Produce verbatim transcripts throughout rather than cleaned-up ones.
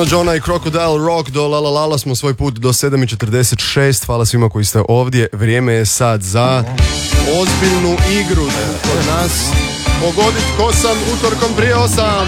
Johna i Crocodile Rock do La La Lala smo svoj put do sedam i četrdeset šest. Hvala svima koji ste ovdje. Vrijeme je sad za ozbiljnu igru kod nas. Pogodit ko sam utorkom prije osam.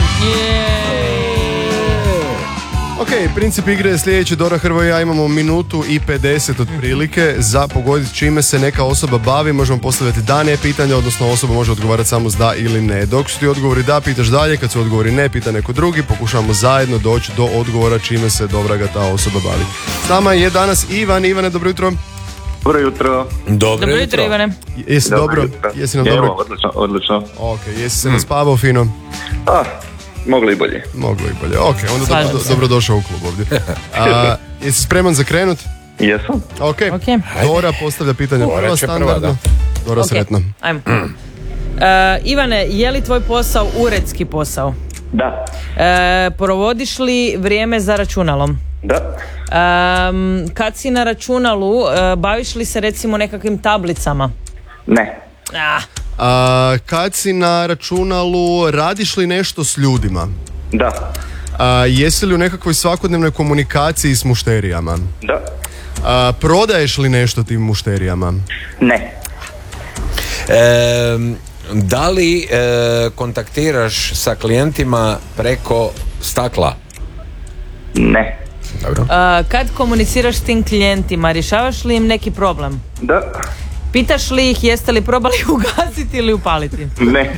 Ok, princip igre je sljedeći. Dora, Hrvoje i ja imamo minutu i pedeset otprilike za pogoditi čime se neka osoba bavi. Možemo postavljati da, ne pitanja, odnosno osoba može odgovarati samo s da ili ne. Dok su ti odgovori da, pitaš dalje. Kad su odgovori ne, pita neko drugi. Pokušavamo zajedno doći do odgovora čime se dobraga ta osoba bavi. S nama je danas Ivan. Ivane, dobro jutro. Dobro jutro. Dobro, dobro jutro, Ivane. Jesi dobro? Jutro. Jesi nam Evo, dobro? odlično, odlično. Ok, jesi se naspavao fino? Ah, moglo i bolje. Moglo i bolje. Ok, onda Slažem dobro, se. dobro došao u klub ovdje. A, jesi spreman za krenut? Jesam. Ok. Ok. Dora postavlja pitanje Dora prva će prva, standardno. da. Dora, Ok, sretno. ajmo. Uh, Ivane, je li tvoj posao uredski posao? Da. Uh, provodiš li vrijeme za računalom? Da. Um, kad si na računalu, uh, baviš li se recimo nekakvim tablicama? Ne. Ah, A, kad si na računalu, radiš li nešto s ljudima? Da. A, jesi li u nekakvoj svakodnevnoj komunikaciji s mušterijama? Da. A, prodaješ li nešto tim mušterijama? Ne. E, da li e, kontaktiraš sa klijentima preko stakla? Ne. Dobro. uh, kad komuniciraš s tim klijentima, rješavaš li im neki problem? Da. Pitaš li ih jeste li probali ugasiti ili upaliti? Ne.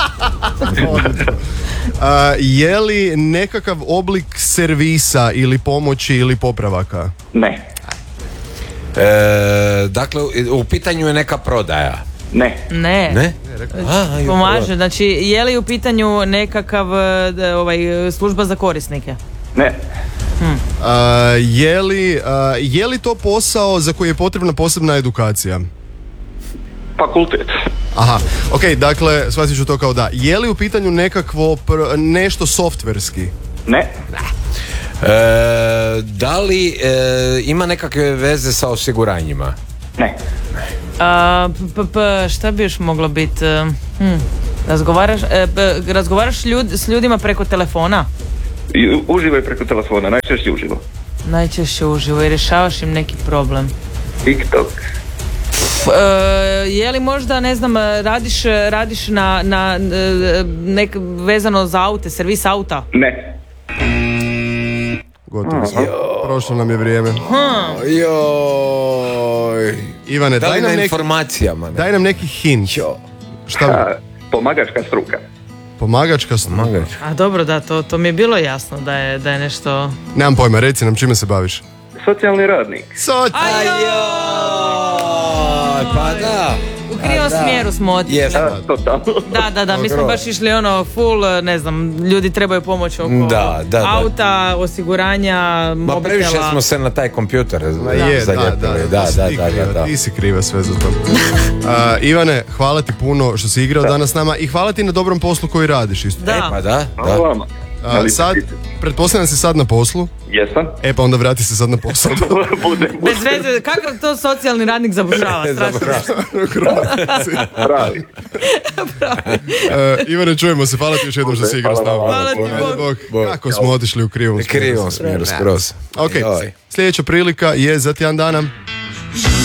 A, je li nekakav oblik servisa ili pomoći ili popravaka? Ne. E, dakle, u pitanju je neka prodaja. Ne. Ne. Ne? A, aj, Pomaže, znači je li u pitanju nekakav e, ovaj, služba za korisnike? Ne. A, je, li, a, je li to posao za koji je potrebna posebna edukacija? Fakultet. Aha, ok, dakle, shvatit ću to kao da. Je li u pitanju nekakvo pr- nešto softverski? Ne. E, da li e, ima nekakve veze sa osiguranjima? Ne. A, p, p, p, šta bi još moglo biti? E, hm, razgovaraš, e, p, razgovaraš ljud, s ljudima preko telefona? I uživaj preko telefona, najčešće uživo. Najčešće uživo i rješavaš im neki problem. TikTok. F, e, je li možda, ne znam, radiš, radiš na, na e, nek, vezano za aute, servis auta? Ne. Gotovo smo. Prošlo nam je vrijeme. Joj. Ivane, Da li daj na nam, neki, informacijama? Ne? daj nam neki hint. Šta bi? A, pomagačka struka. Pomagačka struka. Magač. A dobro, da, to, to mi je bilo jasno da je, da je nešto... Nemam pojma, reci nam čime se baviš. Socijalni radnik. Soć! Joj, pa da. U krivom smjeru smo otišli. Jesmo. Da, totalno. Da, da, da, mi smo Dobro. baš išli ono full, ne znam, ljudi trebaju pomoć oko Da, da, da. auta, osiguranja, Ma mobitela. previše smo se na taj kompjuter Ma je, da, da, zaljepili. da, Da, si da, ti da, kriva, da, da. ti si kriva sve za to. A, Ivane, hvala ti puno što si igrao danas s nama i hvala ti na dobrom poslu koji radiš isto. Da. E, pa da, Hvala da. vama. A, Ali sad, pretpostavljam si sad na poslu, Jesam. e pa onda vrati se sad na posao. Budem. Bez veze, kakav to socijalni radnik zabušava, strašno. Pravi. E, Ivane, čujemo se, hvala ti još jednom što si igrao s nama. Hvala ti, Ajde, Bog. Bog. Kako smo otišli u krivom smjeru. Krivom smjeru skroz. Ok, Joj. sljedeća prilika je za tjedan dana.